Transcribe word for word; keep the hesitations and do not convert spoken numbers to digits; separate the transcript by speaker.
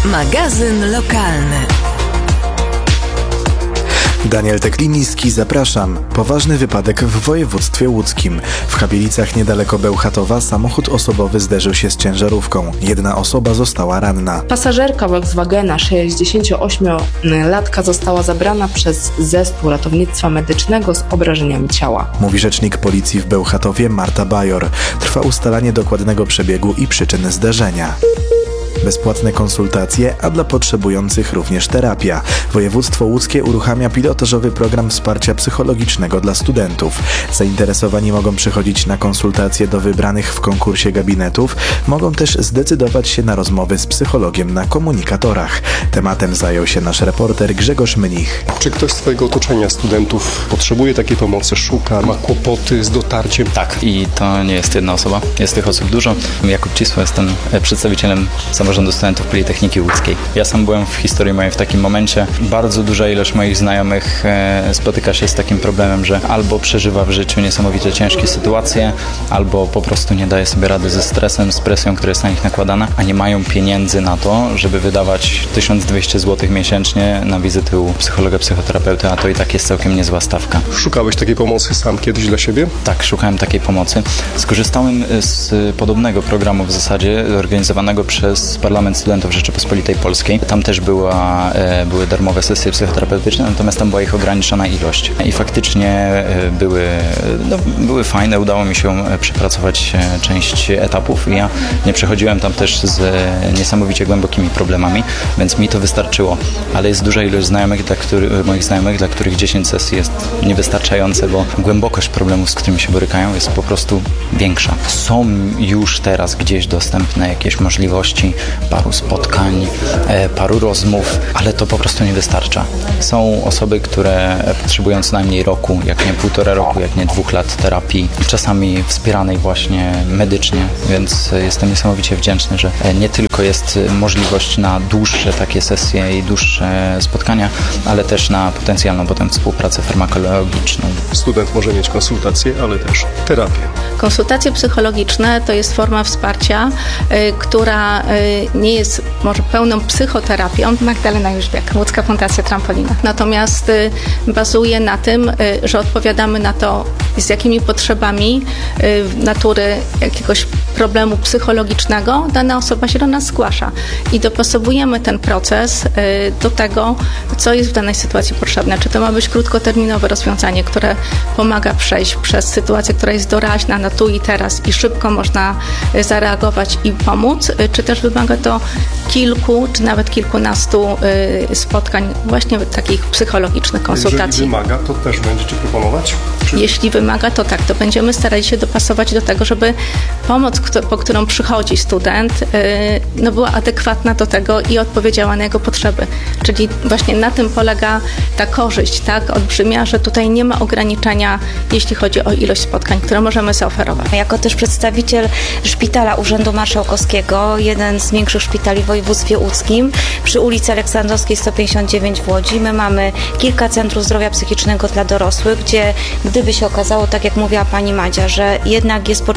Speaker 1: Magazyn lokalny.
Speaker 2: Daniel Tekliniski, zapraszam. Poważny wypadek w województwie łódzkim. W Chybielicach niedaleko Bełchatowa samochód osobowy zderzył się z ciężarówką. Jedna osoba została ranna.
Speaker 3: Pasażerka Volkswagena sześćdziesięcioośmiolatka została zabrana przez zespół ratownictwa medycznego z obrażeniami ciała.
Speaker 2: Mówi rzecznik policji w Bełchatowie Marta Bajor. Trwa ustalanie dokładnego przebiegu i przyczyn zderzenia. Bezpłatne konsultacje, a dla potrzebujących również terapia. Województwo łódzkie uruchamia pilotażowy program wsparcia psychologicznego dla studentów. Zainteresowani mogą przychodzić na konsultacje do wybranych w konkursie gabinetów, mogą też zdecydować się na rozmowy z psychologiem na komunikatorach. Tematem zajął się nasz reporter Grzegorz Mnich.
Speaker 4: Czy ktoś z twojego otoczenia studentów potrzebuje takiej pomocy, szuka, ma kłopoty z dotarciem?
Speaker 5: Tak, i to nie jest jedna osoba, jest tych osób dużo. Jakub Cisło, jestem przedstawicielem samorządu studentów Politechniki Łódzkiej. Ja sam byłem w historii mojej w takim momencie. Bardzo duża ilość moich znajomych spotyka się z takim problemem, że albo przeżywa w życiu niesamowicie ciężkie sytuacje, albo po prostu nie daje sobie rady ze stresem, z presją, która jest na nich nakładana, a nie mają pieniędzy na to, żeby wydawać tysiąc dwieście złotych miesięcznie na wizyty u psychologa, psychoterapeuty, a to i tak jest całkiem niezła stawka.
Speaker 4: Szukałeś takiej pomocy sam kiedyś dla siebie?
Speaker 5: Tak, szukałem takiej pomocy. Skorzystałem z podobnego programu w zasadzie, organizowanego przez Parlament Studentów Rzeczypospolitej Polskiej. Tam też była, były darmowe sesje psychoterapeutyczne, natomiast tam była ich ograniczona ilość. I faktycznie były, no, były fajne, udało mi się przepracować część etapów. Ja nie przechodziłem tam też z niesamowicie głębokimi problemami, więc mi to wystarczyło. Ale jest duża ilość znajomych, dla których, moich znajomych, dla których dziesięć sesji jest niewystarczające, bo głębokość problemów, z którymi się borykają, jest po prostu większa. Są już teraz gdzieś dostępne jakieś możliwości paru spotkań, paru rozmów, ale to po prostu nie wystarcza. Są osoby, które potrzebują co najmniej roku, jak nie półtora roku, jak nie dwóch lat terapii, czasami wspieranej właśnie medycznie, więc jestem niesamowicie wdzięczny, że nie tylko jest możliwość na dłuższe takie sesje i dłuższe spotkania, ale też na potencjalną potem współpracę farmakologiczną.
Speaker 4: Student może mieć konsultacje, ale też terapię.
Speaker 6: Konsultacje psychologiczne to jest forma wsparcia, y, która y, nie jest może pełną psychoterapią. Magdalena Jóźwiak, Łódzka Fundacja Trampolina. Natomiast y, bazuje na tym, y, że odpowiadamy na to, z jakimi potrzebami y, natury jakiegoś problemu psychologicznego dana osoba się do nas zgłasza. I dopasowujemy ten proces y, do tego, co jest w danej sytuacji potrzebne. Czy to ma być krótkoterminowe rozwiązanie, które pomaga przejść przez sytuację, która jest doraźna na tu i teraz i szybko można y, zareagować i pomóc, y, czy też wymaga to kilku, czy nawet kilkunastu y, spotkań, właśnie takich psychologicznych konsultacji.
Speaker 4: Jeżeli wymaga, to też będziecie proponować? Czy...
Speaker 6: Jeśli wymaga, to tak, to będziemy starali się dopasować do tego, żeby pomoc, po którą przychodzi student, y, no była adekwatna do tego i odpowiedziała na jego potrzeby. Czyli właśnie na tym polega ta korzyść, tak, olbrzymia, że tutaj nie ma ograniczenia, jeśli chodzi o ilość spotkań, które możemy zaoferować.
Speaker 7: Jako też przedstawiciel Szpitala Urzędu Marszałkowskiego, jeden z większych szpitali w województwie łódzkim, przy ulicy Aleksandrowskiej sto pięćdziesiąt dziewięć w Łodzi. My mamy kilka centrów zdrowia psychicznego dla dorosłych, gdzie gdyby się okazało, tak jak mówiła pani Madzia, że jednak jest